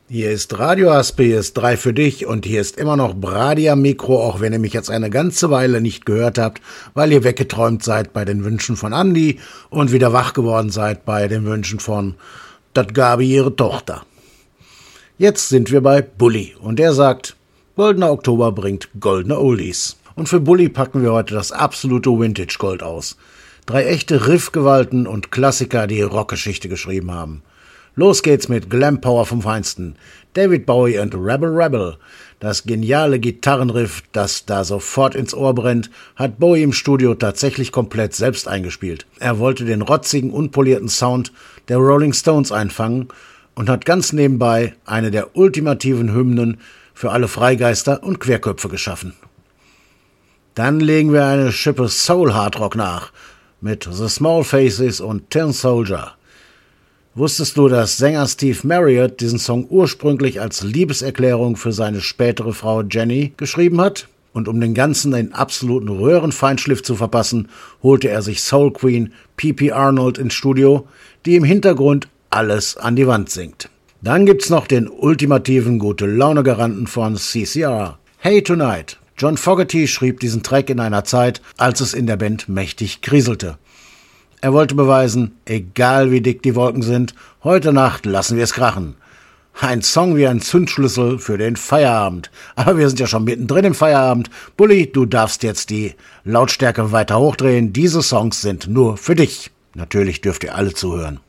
Hier ist Radio Aspies 3 für dich und hier ist immer noch Brady am Mikro, auch wenn ihr mich jetzt eine ganze Weile nicht gehört habt, weil ihr weggeträumt seid bei den Wünschen von Andi und wieder wach geworden seid bei den Wünschen von dat Gabi ihre Tochter. Jetzt sind wir bei Bully und der sagt, goldener Oktober bringt goldene Oldies. Und für Bully packen wir heute das absolute Vintage-Gold aus. 3 echte Riffgewalten und Klassiker, die Rockgeschichte geschrieben haben. Los geht's mit Glam Power vom Feinsten. David Bowie und Rebel Rebel. Das geniale Gitarrenriff, das da sofort ins Ohr brennt, hat Bowie im Studio tatsächlich komplett selbst eingespielt. Er wollte den rotzigen, unpolierten Sound der Rolling Stones einfangen und hat ganz nebenbei eine der ultimativen Hymnen für alle Freigeister und Querköpfe geschaffen. Dann legen wir eine Schippe Soul-Hardrock nach mit The Small Faces und Tin Soldier. Wusstest du, dass Sänger Steve Marriott diesen Song ursprünglich als Liebeserklärung für seine spätere Frau Jenny geschrieben hat? Und um den Ganzen einen absoluten Röhrenfeinschliff zu verpassen, holte er sich Soul Queen P.P. Arnold ins Studio, die im Hintergrund alles an die Wand singt. Dann gibt's noch den ultimativen Gute-Laune-Garanten von CCR, Hey Tonight. John Fogerty schrieb diesen Track in einer Zeit, als es in der Band mächtig kriselte. Er wollte beweisen, egal wie dick die Wolken sind, heute Nacht lassen wir es krachen. Ein Song wie ein Zündschlüssel für den Feierabend. Aber wir sind ja schon mittendrin im Feierabend. Bully, du darfst jetzt die Lautstärke weiter hochdrehen. Diese Songs sind nur für dich. Natürlich dürft ihr alle zuhören.